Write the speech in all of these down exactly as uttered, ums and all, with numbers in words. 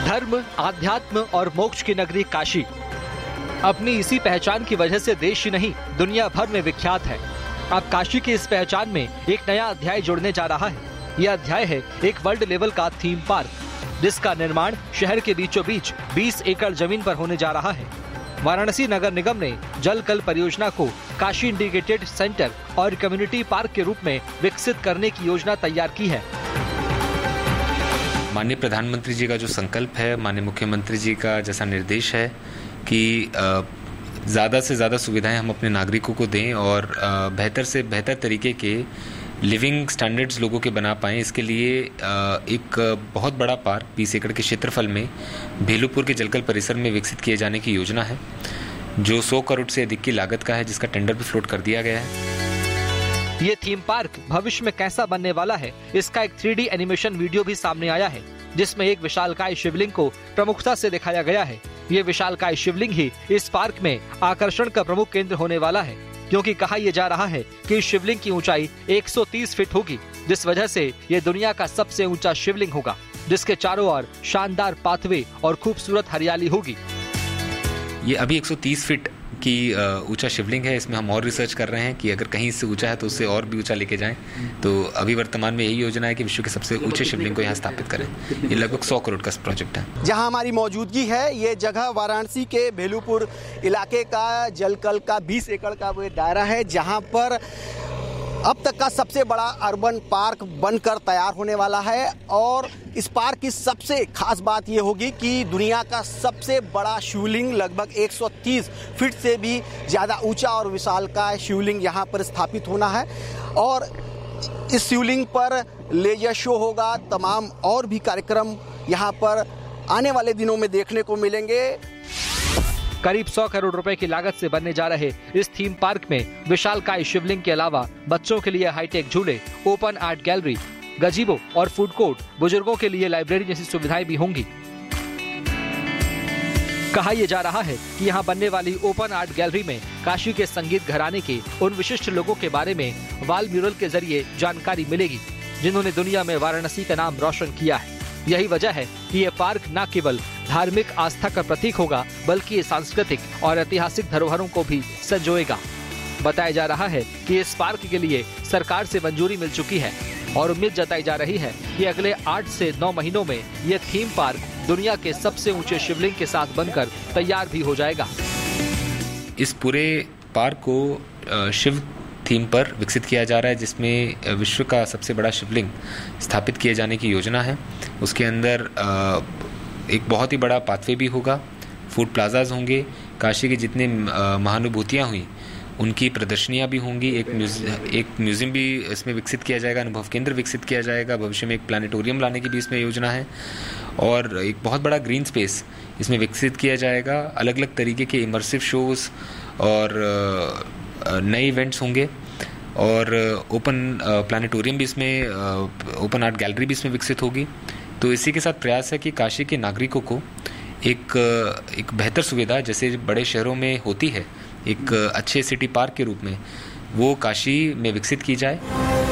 धर्म, आध्यात्म और मोक्ष की नगरी काशी अपनी इसी पहचान की वजह से देश ही नहीं दुनिया भर में विख्यात है। अब काशी की इस पहचान में एक नया अध्याय जुड़ने जा रहा है। यह अध्याय है एक वर्ल्ड लेवल का थीम पार्क, जिसका निर्माण शहर के बीचों बीच बीस एकड़ जमीन पर होने जा रहा है। वाराणसी नगर निगम ने जल कल परियोजना को काशी इंटीग्रेटेड सेंटर और कम्युनिटी पार्क के रूप में विकसित करने की योजना तैयार की है। माननीय प्रधानमंत्री जी का जो संकल्प है, माननीय मुख्यमंत्री जी का जैसा निर्देश है कि ज़्यादा से ज़्यादा सुविधाएं हम अपने नागरिकों को दें और बेहतर से बेहतर तरीके के लिविंग स्टैंडर्ड्स लोगों के बना पाएं, इसके लिए एक बहुत बड़ा पार्क बीस एकड़ के क्षेत्रफल में भेलूपुर के जलकल परिसर में विकसित किए जाने की योजना है, जो सौ करोड़ से अधिक की लागत का है, जिसका टेंडर भी फ्लोट कर दिया गया है। ये थीम पार्क भविष्य में कैसा बनने वाला है, इसका एक थ्री डी एनिमेशन वीडियो भी सामने आया है, जिसमें एक विशालकाय शिवलिंग को प्रमुखता से दिखाया गया है। ये विशालकाय शिवलिंग ही इस पार्क में आकर्षण का प्रमुख केंद्र होने वाला है, क्योंकि कहा यह जा रहा है कि इस शिवलिंग की ऊंचाई एक सौ तीस फीट होगी, जिस वजह से ये दुनिया का सबसे ऊंचा शिवलिंग होगा, जिसके चारों ओर शानदार पाथवे और खूबसूरत हरियाली होगी। ये अभी एक सौ तीस फीट की ऊंचा शिवलिंग है। इसमें हम और रिसर्च कर रहे हैं कि अगर कहीं इससे ऊंचा है तो उससे और भी ऊंचा लेके जाएं। तो अभी वर्तमान में यही योजना है कि विश्व के सबसे ऊंचे शिवलिंग को यहाँ स्थापित करें। ये लगभग सौ करोड़ का प्रोजेक्ट है। जहाँ हमारी मौजूदगी है, ये जगह वाराणसी के भेलूपुर इलाके का जलकल का बीस एकड़ का वो दायरा है, जहाँ पर अब तक का सबसे बड़ा अर्बन पार्क बनकर तैयार होने वाला है। और इस पार्क की सबसे खास बात ये होगी कि दुनिया का सबसे बड़ा शिवलिंग लगभग एक सौ तीस फीट से भी ज़्यादा ऊंचा और विशालकाय शिवलिंग यहाँ पर स्थापित होना है। और इस शिवलिंग पर लेजर शो होगा, तमाम और भी कार्यक्रम यहाँ पर आने वाले दिनों में देखने को मिलेंगे। करीब सौ करोड़ रुपए की लागत से बनने जा रहे इस थीम पार्क में विशालकाय शिवलिंग के अलावा बच्चों के लिए हाईटेक झूले, ओपन आर्ट गैलरी, गजीबो और फूड कोर्ट, बुजुर्गों के लिए लाइब्रेरी जैसी सुविधाएं भी होंगी। कहा यह जा रहा है कि यहाँ बनने वाली ओपन आर्ट गैलरी में काशी के संगीत घराने के उन विशिष्ट लोगों के बारे में वाल म्यूरल के जरिए जानकारी मिलेगी, जिन्होंने दुनिया में वाराणसी का नाम रोशन किया है। यही वजह है कि ये पार्क न केवल धार्मिक आस्था का प्रतीक होगा, बल्कि ये सांस्कृतिक और ऐतिहासिक धरोहरों को भी संजोएगा। बताया जा रहा है कि इस पार्क के लिए सरकार से मंजूरी मिल चुकी है और उम्मीद जताई जा रही है कि अगले आठ से नौ महीनों में ये थीम पार्क दुनिया के सबसे ऊंचे शिवलिंग के साथ बनकर तैयार भी हो जाएगा। इस पूरे पार्क को शिव थीम पर विकसित किया जा रहा है, जिसमें विश्व का सबसे बड़ा शिवलिंग स्थापित किए जाने की योजना है। उसके अंदर एक बहुत ही बड़ा पाथवे भी होगा, फूड प्लाजाज होंगे, काशी की जितने महानुभूतियाँ हुई उनकी प्रदर्शनियाँ भी होंगी, एक म्यूजियम एक म्यूजियम भी इसमें विकसित किया जाएगा, अनुभव केंद्र विकसित किया जाएगा। भविष्य में एक प्लानिटोरियम लाने की भी इसमें योजना है और एक बहुत बड़ा ग्रीन स्पेस इसमें विकसित किया जाएगा। अलग अलग तरीके के इमर्सिव शोज़ और नए इवेंट्स होंगे और ओपन प्लानिटोरियम भी इसमें, ओपन आर्ट गैलरी भी इसमें विकसित होगी। तो इसी के साथ प्रयास है कि काशी के नागरिकों को एक एक बेहतर सुविधा जैसे बड़े शहरों में होती है, एक अच्छे सिटी पार्क के रूप में वो काशी में विकसित की जाए।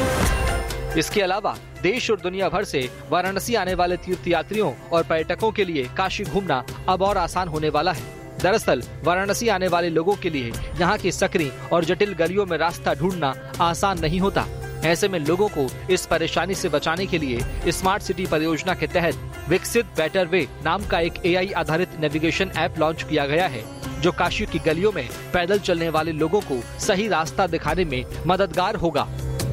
इसके अलावा देश और दुनिया भर से वाराणसी आने वाले तीर्थयात्रियों और पर्यटकों के लिए काशी घूमना अब और आसान होने वाला है। दरअसल वाराणसी आने वाले लोगों के लिए यहाँ की सकरी और जटिल गलियों में रास्ता ढूंढना आसान नहीं होता। ऐसे में लोगों को इस परेशानी से बचाने के लिए स्मार्ट सिटी परियोजना के तहत विकसित बेटर वे नाम का एक ए आई आधारित नेविगेशन ऐप लॉन्च किया गया है, जो काशी की गलियों में पैदल चलने वाले लोगों को सही रास्ता दिखाने में मददगार होगा।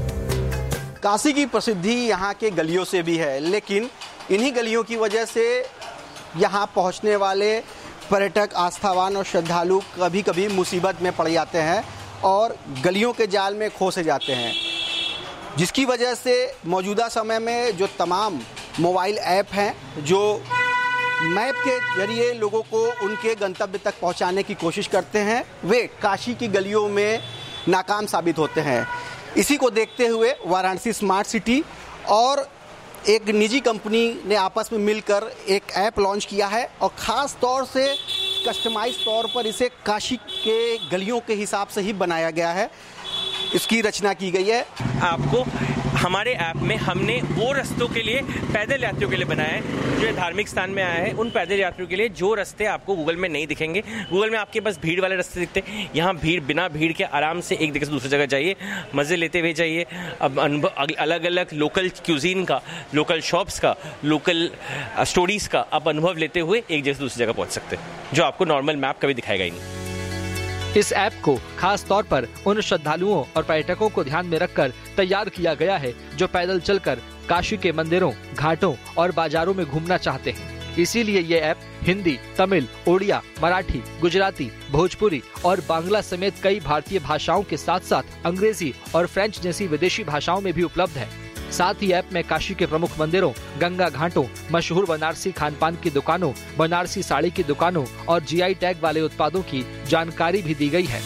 काशी की प्रसिद्धि यहाँ के गलियों से भी है, लेकिन इन्हीं गलियों की वजह से यहाँ पहुँचने वाले पर्यटक, आस्थावान और श्रद्धालु कभी कभी मुसीबत में पड़ जाते हैं और गलियों के जाल में खो से जाते हैं, जिसकी वजह से मौजूदा समय में जो तमाम मोबाइल ऐप हैं जो मैप के जरिए लोगों को उनके गंतव्य तक पहुंचाने की कोशिश करते हैं, वे काशी की गलियों में नाकाम साबित होते हैं। इसी को देखते हुए वाराणसी स्मार्ट सिटी और एक निजी कंपनी ने आपस में मिलकर एक ऐप लॉन्च किया है और ख़ास तौर से कस्टमाइज तौर पर इसे काशी के गलियों के हिसाब से ही बनाया गया है। इसकी रचना की गई है। आपको हमारे ऐप में हमने वो रस्तों के लिए पैदल यात्रियों के लिए बनाया है जो धार्मिक स्थान में आया है, उन पैदल यात्रियों के लिए जो रास्ते आपको गूगल में नहीं दिखेंगे। गूगल में आपके पास भीड़ वाले रास्ते दिखते हैं, यहाँ भीड़ बिना भीड़ के आराम से एक जगह से दूसरी जगह जाइए, मज़े लेते हुए जाइए। अब अनुभव अलग अलग लोकल क्यूजीन का, लोकल शॉप्स का, लोकल स्टोरीज का आप अनुभव लेते हुए एक जगह से दूसरी जगह पहुँच सकते हैं, जो आपको नॉर्मल मैप कभी दिखाएगा ही नहीं। इस ऐप को खास तौर पर उन श्रद्धालुओं और पर्यटकों को ध्यान में रखकर तैयार किया गया है जो पैदल चलकर काशी के मंदिरों, घाटों और बाजारों में घूमना चाहते हैं। इसीलिए ये ऐप हिंदी, तमिल, ओडिया, मराठी, गुजराती, भोजपुरी और बांग्ला समेत कई भारतीय भाषाओं के साथ साथ अंग्रेजी और फ्रेंच जैसी विदेशी भाषाओं में भी उपलब्ध है। साथ ही ऐप में काशी के प्रमुख मंदिरों, गंगा घाटों, मशहूर बनारसी खान पान की दुकानों, बनारसी साड़ी की दुकानों और जीआई टैग वाले उत्पादों की जानकारी भी दी गई है।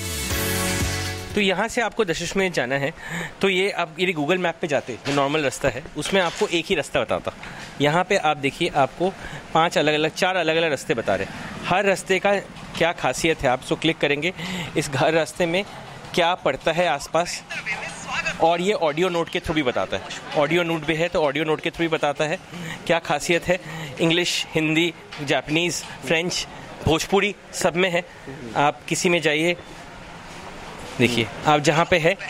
तो यहाँ से आपको दशाश्वमेध जाना है, तो ये आप यदि गूगल मैप पे जाते जो नॉर्मल रास्ता है उसमें आपको एक ही रास्ता बताता। यहाँ पे आप देखिए आपको पांच अलग अलग चार अलग अलग रास्ते बता रहे हैं। हर रास्ते का क्या खासियत है, आप उसको क्लिक करेंगे, इस घर रास्ते में क्या पड़ता है आसपास, और ये ऑडियो नोट के थ्रू भी बताता है। ऑडियो नोट भी है तो ऑडियो नोट के थ्रू भी बताता है क्या खासियत है। English, Hindi, Japanese, French, Bhojpuri सब में है। आप किसी में जाइए, देखिए आप जहाँ पे है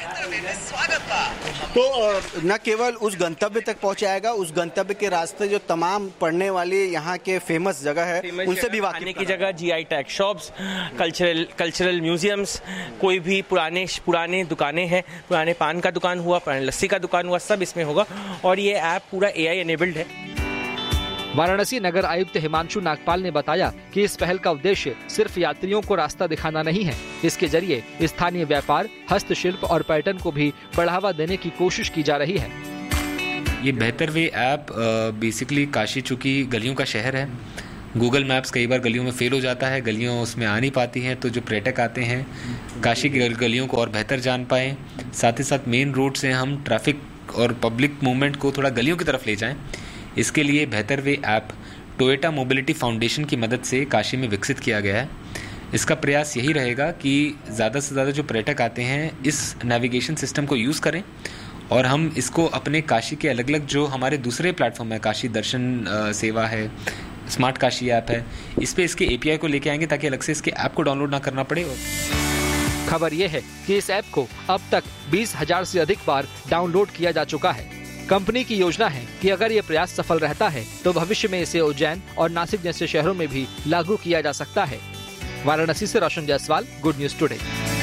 तो न केवल उस गंतव्य तक पहुंचाएगा, उस गंतव्य के रास्ते जो तमाम पढ़ने वाली यहाँ के फेमस जगह है उनसे भी वाकिफ की जगह, GI tag shops, cultural cultural museums, कोई भी पुराने पुराने दुकानें हैं, पुराने पान का दुकान हुआ, पुराने लस्सी का दुकान हुआ, सब इसमें होगा। और ये ऐप पूरा एआई एनेबल्ड है। वाराणसी नगर आयुक्त हिमांशु नागपाल ने बताया कि इस पहल का उद्देश्य सिर्फ यात्रियों को रास्ता दिखाना नहीं है, इसके जरिए स्थानीय व्यापार, हस्तशिल्प और पर्यटन को भी बढ़ावा देने की कोशिश की जा रही है। ये बेहतर वे ऐप बेसिकली काशी चूंकि गलियों का शहर है, गूगल मैप्स कई बार गलियों में फेल हो जाता है, गलियों उसमें आ नहीं पाती हैं, तो जो पर्यटक आते हैं काशी की गलियों को और बेहतर जान पाएँ। साथ ही साथ मेन रोड से हम ट्रैफिक और पब्लिक मूवमेंट को थोड़ा गलियों की तरफ ले जाएँ। इसके लिए बेहतर वे ऐप टोयोटा मोबिलिटी फाउंडेशन की मदद से काशी में विकसित किया गया है। इसका प्रयास यही रहेगा कि ज़्यादा से ज़्यादा जो पर्यटक आते हैं इस नेविगेशन सिस्टम को यूज़ करें और हम इसको अपने काशी के अलग अलग जो हमारे दूसरे प्लेटफॉर्म है, काशी दर्शन सेवा है, स्मार्ट काशी ऐप है, इस पे इसके एपीआई को लेके आएंगे ताकि अलग से इसके ऐप को डाउनलोड ना करना पड़े। खबर यह है कि इस ऐप को अब तक बीस हजार से अधिक बार डाउनलोड किया जा चुका है। कंपनी की योजना है कि अगर ये प्रयास सफल रहता है तो भविष्य में इसे उज्जैन और नासिक जैसे शहरों में भी लागू किया जा सकता है। वाराणसी से रोशन जायसवाल, गुड न्यूज टुडे।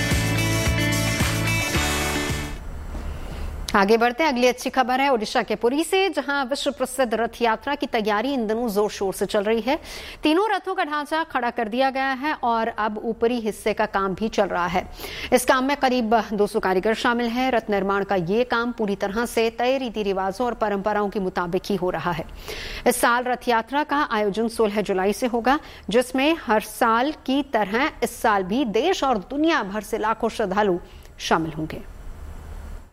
आगे बढ़ते हैं, अगली अच्छी खबर है ओडिशा के पुरी से, जहां विश्व प्रसिद्ध रथ यात्रा की तैयारी इन दिनों जोर शोर से चल रही है। तीनों रथों का ढांचा खड़ा कर दिया गया है और अब ऊपरी हिस्से का काम भी चल रहा है। इस काम में करीब दो सौ कारीगर शामिल हैं। रथ निर्माण का ये काम पूरी तरह से तय रीति रिवाजों और परंपराओं के मुताबिक ही हो रहा है। इस साल रथ यात्रा का आयोजन सोलह जुलाई से होगा, जिसमें हर साल की तरह इस साल भी देश और दुनिया भर से लाखों श्रद्धालु शामिल होंगे।